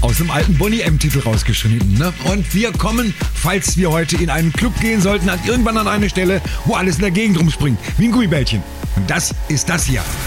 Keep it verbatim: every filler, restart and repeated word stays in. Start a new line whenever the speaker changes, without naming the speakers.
aus dem alten Boney M-Titel rausgeschnitten. Ne? Und wir kommen, falls wir heute in einen Club gehen sollten, an irgendwann an eine Stelle, wo alles in der Gegend rumspringt, wie ein Gummibärchen. Und das ist das hier.